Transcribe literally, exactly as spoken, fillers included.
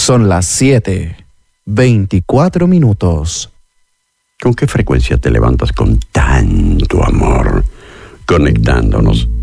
Son las siete, veinticuatro minutos. ¿Con qué frecuencia te levantas con tanto amor, conectándonos